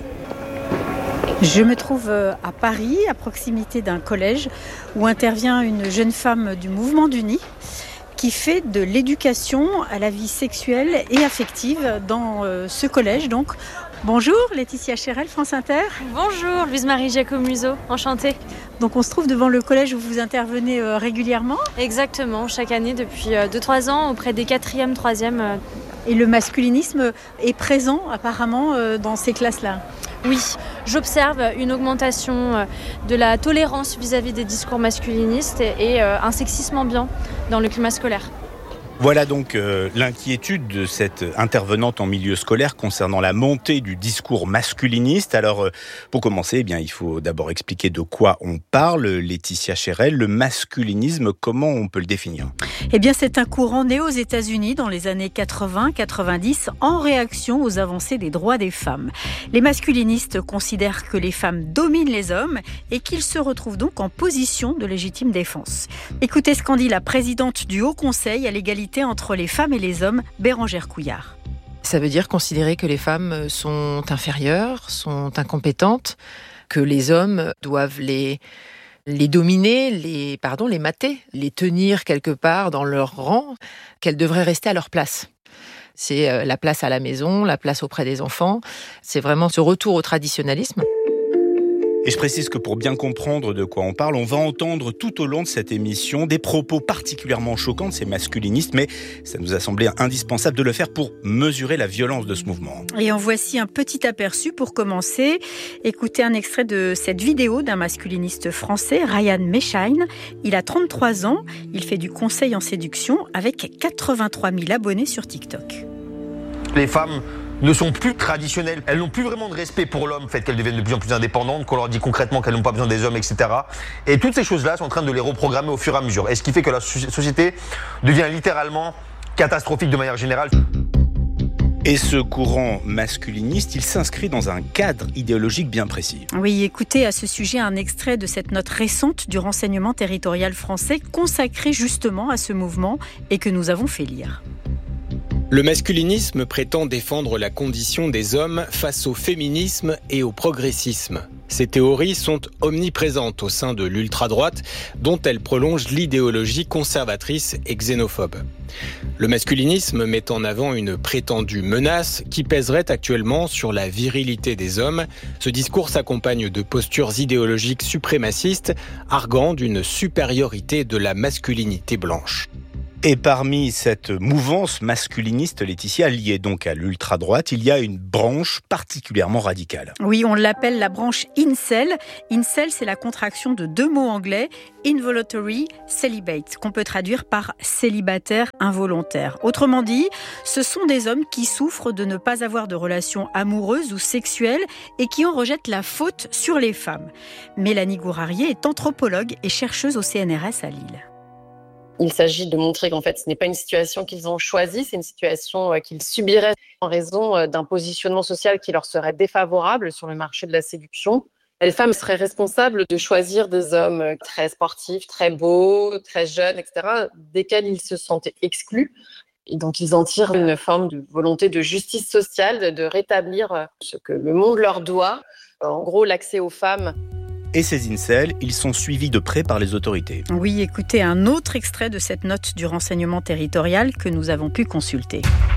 Je me trouve à Paris, à proximité d'un collège, où intervient une jeune femme du Mouvement du Nid, qui fait de l'éducation à la vie sexuelle et affective dans ce collège. Donc, bonjour, Laetitia Chérel, France Inter. Bonjour, Louise-Marie Giacomuso, enchantée. Donc on se trouve devant le collège où vous intervenez euh, régulièrement ? Exactement, chaque année depuis deux trois ans auprès des quatrième, troisième. Euh... Et le masculinisme est présent apparemment euh, dans ces classes-là ? Oui, j'observe une augmentation de la tolérance vis-à-vis des discours masculinistes et euh, un sexisme ambiant dans le climat scolaire. Voilà donc euh, l'inquiétude de cette intervenante en milieu scolaire concernant la montée du discours masculiniste. Alors, euh, pour commencer, eh bien, il faut d'abord expliquer de quoi on parle. Laetitia Chérel, le masculinisme, comment on peut le définir ? Eh bien, c'est un courant né aux États-Unis dans les années quatre-vingts quatre-vingt-dix en réaction aux avancées des droits des femmes. Les masculinistes considèrent que les femmes dominent les hommes et qu'ils se retrouvent donc en position de légitime défense. Écoutez ce qu'en dit la présidente du Haut Conseil à l'égalité entre les femmes et les hommes, Bérangère Couillard. Ça veut dire considérer que les femmes sont inférieures, sont incompétentes, que les hommes doivent les, les dominer, les, pardon, les mater, les tenir quelque part dans leur rang, qu'elles devraient rester à leur place. C'est la place à la maison, la place auprès des enfants. C'est vraiment ce retour au traditionnalisme. Et je précise que pour bien comprendre de quoi on parle, on va entendre tout au long de cette émission des propos particulièrement choquants de ces masculinistes, mais ça nous a semblé indispensable de le faire pour mesurer la violence de ce mouvement. Et en voici un petit aperçu pour commencer. Écoutez un extrait de cette vidéo d'un masculiniste français, Ryan Mechain. Il a trente-trois ans, il fait du conseil en séduction avec quatre-vingt-trois mille abonnés sur TikTok. Les femmes ne sont plus traditionnelles. Elles n'ont plus vraiment de respect pour l'homme, le fait qu'elles deviennent de plus en plus indépendantes, qu'on leur dit concrètement qu'elles n'ont pas besoin des hommes, et cetera. Et toutes ces choses-là sont en train de les reprogrammer au fur et à mesure. Et ce qui fait que la société devient littéralement catastrophique de manière générale. Et ce courant masculiniste, il s'inscrit dans un cadre idéologique bien précis. Oui, écoutez à ce sujet un extrait de cette note récente du renseignement territorial français consacrée justement à ce mouvement et que nous avons fait lire. Le masculinisme prétend défendre la condition des hommes face au féminisme et au progressisme. Ces théories sont omniprésentes au sein de l'ultra-droite, dont elles prolongent l'idéologie conservatrice et xénophobe. Le masculinisme met en avant une prétendue menace qui pèserait actuellement sur la virilité des hommes. Ce discours s'accompagne de postures idéologiques suprémacistes, arguant d'une supériorité de la masculinité blanche. Et parmi cette mouvance masculiniste, Laetitia, liée donc à l'ultra-droite, il y a une branche particulièrement radicale. Oui, on l'appelle la branche incel. Incel, c'est la contraction de deux mots anglais, involuntary celibate, qu'on peut traduire par célibataire involontaire. Autrement dit, ce sont des hommes qui souffrent de ne pas avoir de relations amoureuses ou sexuelles et qui en rejettent la faute sur les femmes. Mélanie Gourarier est anthropologue et chercheuse au C N R S à Lille. Il s'agit de montrer qu'en fait, ce n'est pas une situation qu'ils ont choisie, c'est une situation qu'ils subiraient en raison d'un positionnement social qui leur serait défavorable sur le marché de la séduction. Les femmes seraient responsables de choisir des hommes très sportifs, très beaux, très jeunes, et cetera, desquels ils se sentaient exclus. Et donc, ils en tirent une forme de volonté de justice sociale, de rétablir ce que le monde leur doit. En gros, l'accès aux femmes. Et ces incels, ils sont suivis de près par les autorités. Oui, écoutez un autre extrait de cette note du renseignement territorial que nous avons pu consulter.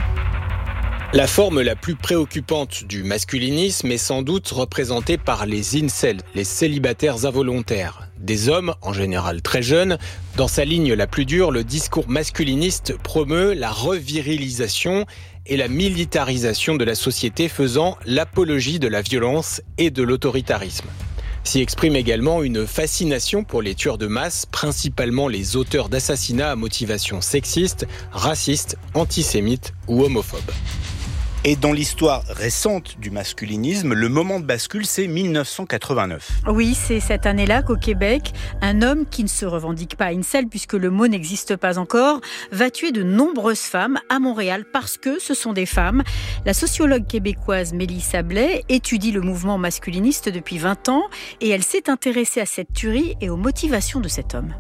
La forme la plus préoccupante du masculinisme est sans doute représentée par les incels, les célibataires involontaires. Des hommes, en général très jeunes. Dans sa ligne la plus dure, le discours masculiniste promeut la revirilisation et la militarisation de la société, faisant l'apologie de la violence et de l'autoritarisme. S'y exprime également une fascination pour les tueurs de masse, principalement les auteurs d'assassinats à motivation sexiste, raciste, antisémite ou homophobe. Et dans l'histoire récente du masculinisme, le moment de bascule, c'est mille neuf cent quatre-vingt-neuf. Oui, c'est cette année-là qu'au Québec, un homme qui ne se revendique pas incel, puisque le mot n'existe pas encore, va tuer de nombreuses femmes à Montréal parce que ce sont des femmes. La sociologue québécoise Mélissa Blais étudie le mouvement masculiniste depuis vingt ans et elle s'est intéressée à cette tuerie et aux motivations de cet homme.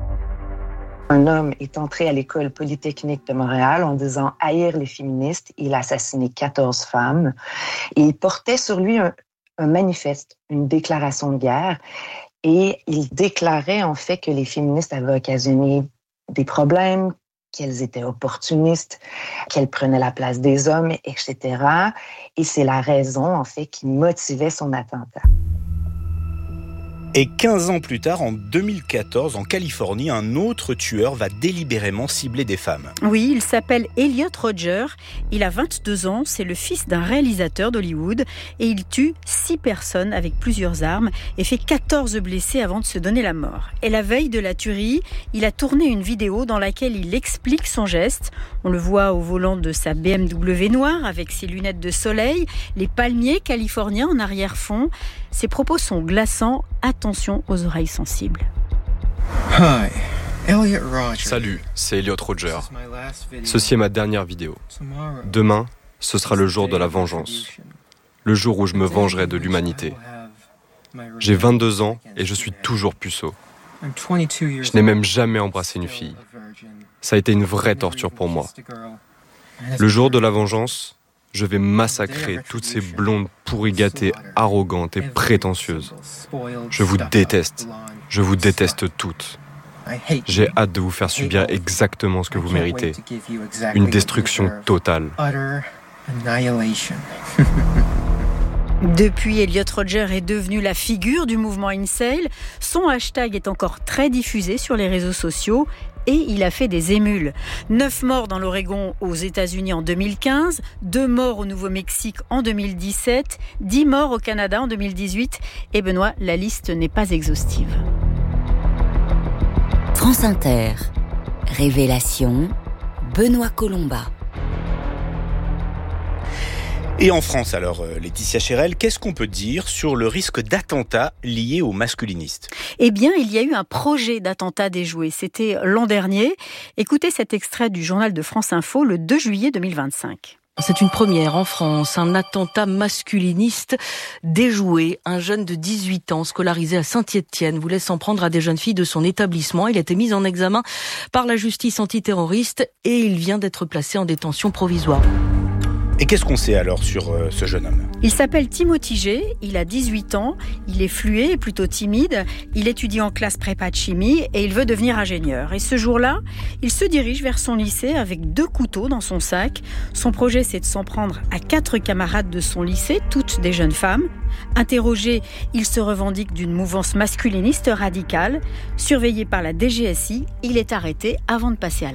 Un homme est entré à l'école polytechnique de Montréal en disant haïr les féministes. Il a assassiné quatorze femmes et il portait sur lui un, un manifeste, une déclaration de guerre. Et il déclarait en fait que les féministes avaient occasionné des problèmes, qu'elles étaient opportunistes, qu'elles prenaient la place des hommes, et cetera. Et c'est la raison en fait qui motivait son attentat. Et quinze ans plus tard, en deux mille quatorze, en Californie, un autre tueur va délibérément cibler des femmes. Oui, il s'appelle Elliot Rodger. Il a vingt-deux ans, c'est le fils d'un réalisateur d'Hollywood et il tue six personnes avec plusieurs armes et fait quatorze blessés avant de se donner la mort. Et la veille de la tuerie, il a tourné une vidéo dans laquelle il explique son geste. On le voit au volant de sa B M W noire avec ses lunettes de soleil, les palmiers californiens en arrière-fond. Ses propos sont glaçants. Attention aux oreilles sensibles. Hi, Elliot Rodger. Salut, c'est Elliot Rodger. Ceci est ma dernière vidéo. Demain, ce sera le jour de la vengeance. Le jour où je me vengerai de l'humanité. J'ai vingt-deux ans et je suis toujours puceau. Je n'ai même jamais embrassé une fille. Ça a été une vraie torture pour moi. Le jour de la vengeance, je vais massacrer toutes ces blondes pourries gâtées, arrogantes et prétentieuses. Je vous déteste. Je vous déteste toutes. J'ai hâte de vous faire subir exactement ce que vous méritez. Une destruction totale. Depuis, Elliot Rodger est devenu la figure du mouvement incel. Son hashtag est encore très diffusé sur les réseaux sociaux. Et il a fait des émules. Neuf morts dans l'Oregon aux États-Unis en deux mille quinze, deux morts au Nouveau-Mexique en deux mille dix-sept, dix morts au Canada en deux mille dix-huit. Et Benoît, la liste n'est pas exhaustive. France Inter. Révélation. Benoît Colomba. Et en France, alors, Laetitia Chérel, qu'est-ce qu'on peut dire sur le risque d'attentat lié aux masculinistes ? Eh bien, il y a eu un projet d'attentat déjoué. C'était l'an dernier. Écoutez cet extrait du journal de France Info le deux juillet deux mille vingt-cinq. C'est une première en France, un attentat masculiniste déjoué. Un jeune de dix-huit ans, scolarisé à Saint-Étienne, voulait s'en prendre à des jeunes filles de son établissement. Il a été mis en examen par la justice antiterroriste et il vient d'être placé en détention provisoire. Et qu'est-ce qu'on sait alors sur euh, ce jeune homme ? Il s'appelle Timothy G, il a dix-huit ans, il est fluet et plutôt timide, il étudie en classe prépa de chimie et il veut devenir ingénieur. Et ce jour-là, il se dirige vers son lycée avec deux couteaux dans son sac. Son projet, c'est de s'en prendre à quatre camarades de son lycée, toutes des jeunes femmes. Interrogé, il se revendique d'une mouvance masculiniste radicale. Surveillé par la D G S I, il est arrêté avant de passer à l'acte.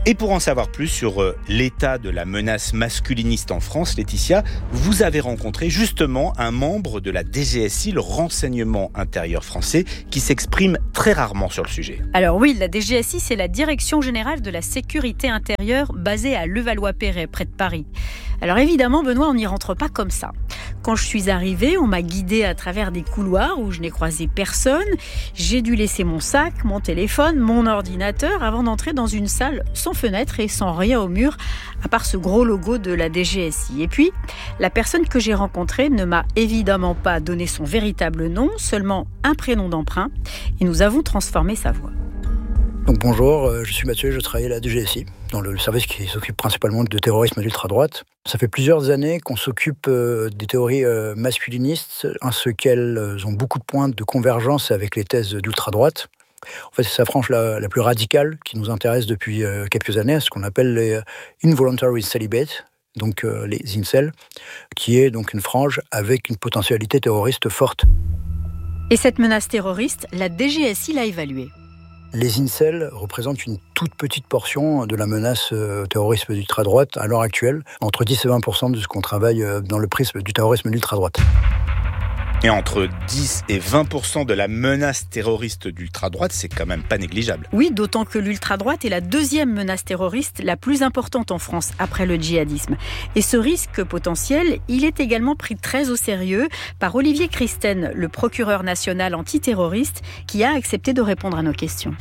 Et pour en savoir plus sur euh, l'état de la menace masculiniste en France, Laetitia, vous avez rencontré justement un membre de la D G S I, le renseignement intérieur français, qui s'exprime très rarement sur le sujet. Alors oui, la D G S I, c'est la Direction Générale de la Sécurité Intérieure basée à Levallois-Perret, près de Paris. Alors évidemment, Benoît, on n'y rentre pas comme ça. Quand je suis arrivée, on m'a guidée à travers des couloirs où je n'ai croisé personne. J'ai dû laisser mon sac, mon téléphone, mon ordinateur avant d'entrer dans une salle sans fenêtre et sans rien au mur, à part ce gros logo de la D G S I. Et puis, la personne que j'ai rencontrée ne m'a évidemment pas donné son véritable nom, seulement un prénom d'emprunt, et nous avons transformé sa voix. Donc bonjour, je suis Mathieu, je travaille à la D G S I, dans le service qui s'occupe principalement de terrorisme d'ultra-droite. Ça fait plusieurs années qu'on s'occupe des théories masculinistes, en ce qu'elles ont beaucoup de points de convergence avec les thèses d'ultra-droite. En fait, c'est sa frange la, la plus radicale qui nous intéresse depuis quelques années, ce qu'on appelle les involuntary celibate, donc les incels, qui est donc une frange avec une potentialité terroriste forte. Et cette menace terroriste, la D G S I l'a évaluée. Les incels représentent une toute petite portion de la menace terroriste d'ultra-droite à l'heure actuelle, entre dix et vingt pour cent de ce qu'on travaille dans le prisme du terrorisme d'ultra-droite. Et entre dix et vingt pour cent de la menace terroriste d'ultra-droite, c'est quand même pas négligeable. Oui, d'autant que l'ultra-droite est la deuxième menace terroriste la plus importante en France après le djihadisme. Et ce risque potentiel, il est également pris très au sérieux par Olivier Christen, le procureur national antiterroriste, qui a accepté de répondre à nos questions.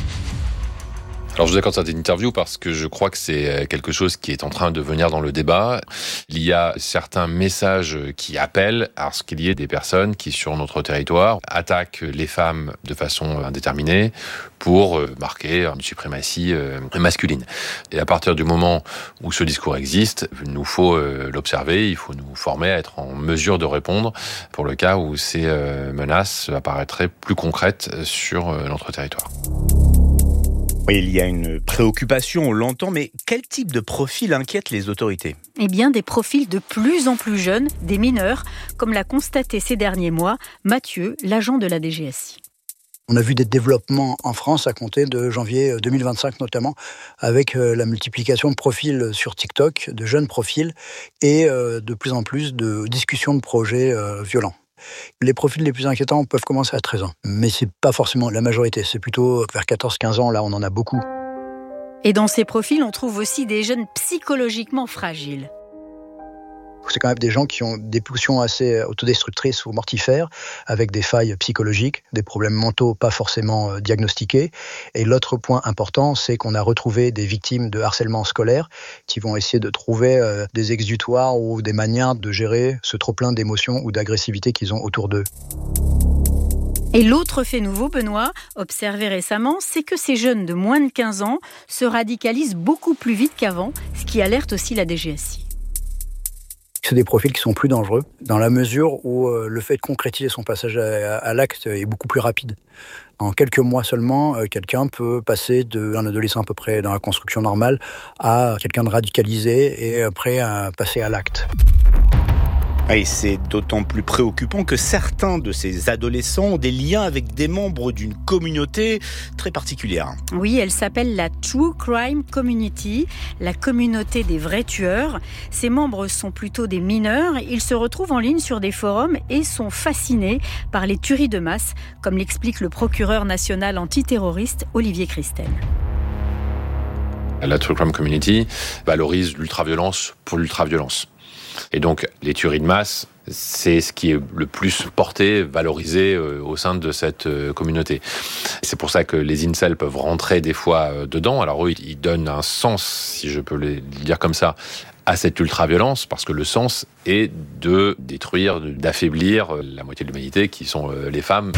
Alors je vous accorde cette interview parce que je crois que c'est quelque chose qui est en train de venir dans le débat. Il y a certains messages qui appellent à ce qu'il y ait des personnes qui, sur notre territoire, attaquent les femmes de façon indéterminée pour marquer une suprématie masculine. Et à partir du moment où ce discours existe, il nous faut l'observer, il faut nous former à être en mesure de répondre pour le cas où ces menaces apparaîtraient plus concrètes sur notre territoire. Oui, il y a une préoccupation, on l'entend, mais quel type de profil inquiète les autorités ? Eh bien, des profils de plus en plus jeunes, des mineurs, comme l'a constaté ces derniers mois Mathieu, l'agent de la D G S I. On a vu des développements en France à compter de janvier deux mille vingt-cinq notamment, avec la multiplication de profils sur TikTok, de jeunes profils, et de plus en plus de discussions de projets violents. Les profils les plus inquiétants peuvent commencer à treize ans, mais c'est pas forcément la majorité, c'est plutôt vers quatorze quinze ans, là on en a beaucoup. Et dans ces profils, on trouve aussi des jeunes psychologiquement fragiles. C'est quand même des gens qui ont des pulsions assez autodestructrices ou mortifères, avec des failles psychologiques, des problèmes mentaux pas forcément diagnostiqués. Et l'autre point important, c'est qu'on a retrouvé des victimes de harcèlement scolaire qui vont essayer de trouver des exutoires ou des manières de gérer ce trop-plein d'émotions ou d'agressivité qu'ils ont autour d'eux. Et l'autre fait nouveau, Benoît, observé récemment, c'est que ces jeunes de moins de quinze ans se radicalisent beaucoup plus vite qu'avant, ce qui alerte aussi la D G S I. C'est des profils qui sont plus dangereux, dans la mesure où euh, le fait de concrétiser son passage à, à l'acte est beaucoup plus rapide. En quelques mois seulement, euh, quelqu'un peut passer d'un adolescent à peu près dans la construction normale à quelqu'un de radicalisé et prêt à passer à l'acte. Et c'est d'autant plus préoccupant que certains de ces adolescents ont des liens avec des membres d'une communauté très particulière. Oui, elle s'appelle la True Crime Community, la communauté des vrais tueurs. Ces membres sont plutôt des mineurs. Ils se retrouvent en ligne sur des forums et sont fascinés par les tueries de masse, comme l'explique le procureur national antiterroriste Olivier Christen. La True Crime Community valorise l'ultraviolence pour l'ultraviolence. Et donc, les tueries de masse, c'est ce qui est le plus porté, valorisé euh, au sein de cette euh, communauté. C'est pour ça que les incels peuvent rentrer des fois euh, dedans. Alors eux, ils donnent un sens, si je peux le dire comme ça, à cette ultra-violence, parce que le sens est de détruire, d'affaiblir la moitié de l'humanité, qui sont euh, les femmes.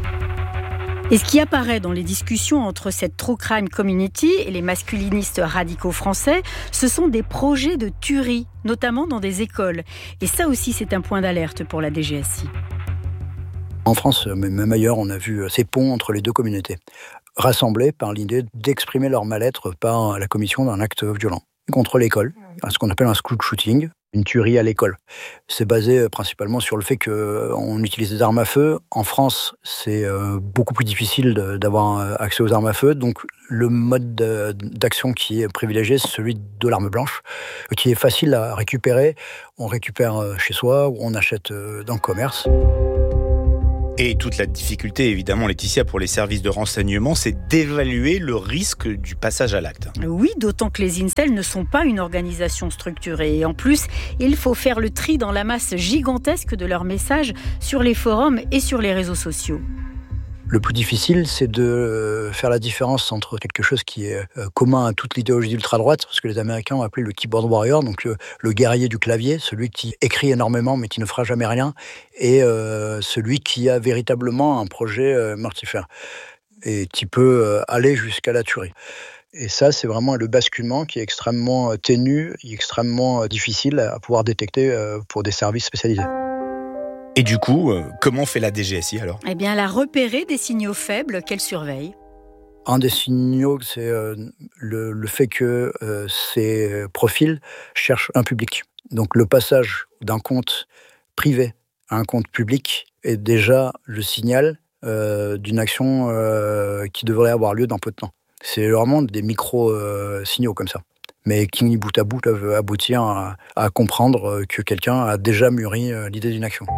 Et ce qui apparaît dans les discussions entre cette True Crime Community et les masculinistes radicaux français, ce sont des projets de tuerie, notamment dans des écoles. Et ça aussi, c'est un point d'alerte pour la D G S I. En France, même ailleurs, on a vu ces ponts entre les deux communautés, rassemblés par l'idée d'exprimer leur mal-être par la commission d'un acte violent contre l'école, ce qu'on appelle un school shooting. une tuerie à l'école. C'est basé principalement sur le fait qu'on utilise des armes à feu. En France, c'est beaucoup plus difficile d'avoir accès aux armes à feu. Donc, le mode d'action qui est privilégié, c'est celui de l'arme blanche, qui est facile à récupérer. On récupère chez soi ou on achète dans le commerce. Et toute la difficulté, évidemment, Laetitia, pour les services de renseignement, c'est d'évaluer le risque du passage à l'acte. Oui, d'autant que les incels ne sont pas une organisation structurée. Et en plus, il faut faire le tri dans la masse gigantesque de leurs messages sur les forums et sur les réseaux sociaux. Le plus difficile, c'est de faire la différence entre quelque chose qui est commun à toute l'idéologie d'ultra-droite, parce que les Américains ont appelé le keyboard warrior, donc le, le guerrier du clavier, celui qui écrit énormément mais qui ne fera jamais rien, et euh, celui qui a véritablement un projet euh, mortifère, et qui peut euh, aller jusqu'à la tuerie. Et ça, c'est vraiment le basculement qui est extrêmement ténu, extrêmement difficile à pouvoir détecter euh, pour des services spécialisés. Et du coup, euh, comment fait la D G S I alors ? Eh bien, elle a repéré des signaux faibles qu'elle surveille. Un des signaux, c'est euh, le, le fait que euh, ces profils cherchent un public. Donc le passage d'un compte privé à un compte public est déjà le signal euh, d'une action euh, qui devrait avoir lieu dans peu de temps. C'est vraiment des micro-signaux euh, comme ça, mais qui, bout à bout, peuvent aboutir à, à comprendre que quelqu'un a déjà mûri euh, l'idée d'une action.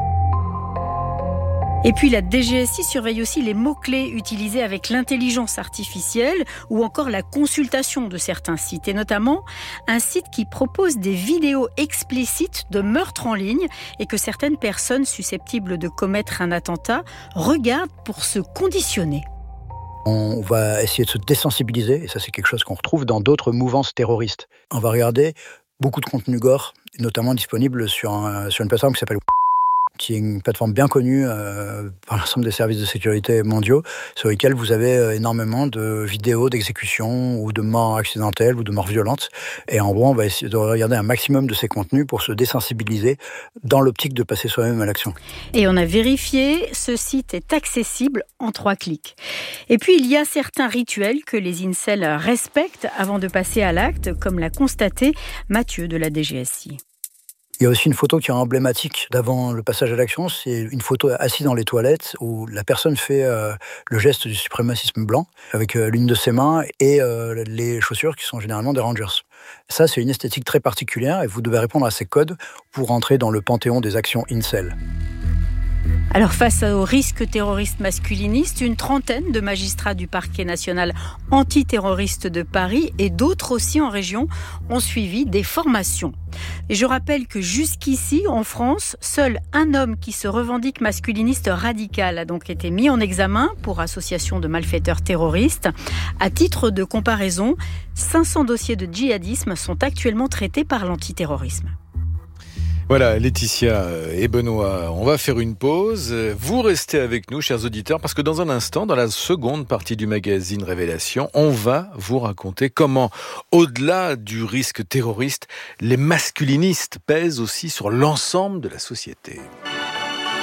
Et puis la D G S I surveille aussi les mots-clés utilisés avec l'intelligence artificielle ou encore la consultation de certains sites, et notamment un site qui propose des vidéos explicites de meurtres en ligne et que certaines personnes susceptibles de commettre un attentat regardent pour se conditionner. On va essayer de se désensibiliser, et ça c'est quelque chose qu'on retrouve dans d'autres mouvances terroristes. On va regarder beaucoup de contenu gore, notamment disponible sur, un, sur une plateforme qui s'appelle qui est une plateforme bien connue euh, par l'ensemble des services de sécurité mondiaux, sur lesquels vous avez euh, énormément de vidéos d'exécutions ou de morts accidentelles ou de morts violentes. Et en gros, on va essayer de regarder un maximum de ces contenus pour se désensibiliser dans l'optique de passer soi-même à l'action. Et on a vérifié, ce site est accessible en trois clics. Et puis, il y a certains rituels que les incels respectent avant de passer à l'acte, comme l'a constaté Mathieu de la D G S I. Il y a aussi une photo qui est emblématique d'avant le passage à l'action. C'est une photo assise dans les toilettes où la personne fait euh, le geste du suprémacisme blanc avec euh, l'une de ses mains et euh, les chaussures qui sont généralement des Rangers. Ça, c'est une esthétique très particulière et vous devez répondre à ces codes pour entrer dans le panthéon des actions incel. Alors face au risque terroriste masculiniste, une trentaine de magistrats du parquet national antiterroriste de Paris et d'autres aussi en région ont suivi des formations. Et je rappelle que jusqu'ici, en France, seul un homme qui se revendique masculiniste radical a donc été mis en examen pour association de malfaiteurs terroristes. À titre de comparaison, cinq cents dossiers de djihadisme sont actuellement traités par l'antiterrorisme. Voilà, Laetitia et Benoît, on va faire une pause. Vous restez avec nous, chers auditeurs, parce que dans un instant, dans la seconde partie du magazine Révélation, on va vous raconter comment, au-delà du risque terroriste, les masculinistes pèsent aussi sur l'ensemble de la société.